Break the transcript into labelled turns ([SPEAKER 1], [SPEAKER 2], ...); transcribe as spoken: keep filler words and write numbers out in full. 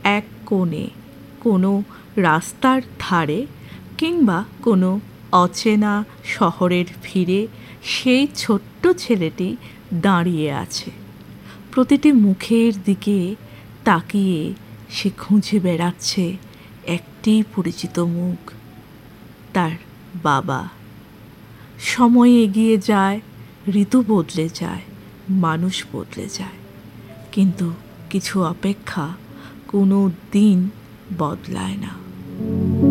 [SPEAKER 1] এক কোণে কোনো রাস্তার ধারে কিংবা কোনো অচেনা শহরের ভিড়ে সেই ছোট্ট ছেলেটি দাঁড়িয়ে আছে। প্রতিটি মুখের দিকে তাকিয়ে সে খুঁজে বেড়াচ্ছে একটি পরিচিত মুখ, তার বাবা। সময় এগিয়ে যায়, ঋতু বদলে যায়, মানুষ বদলে যায়, কিন্তু কিছু অপেক্ষা কোনো দিন বদলায় না।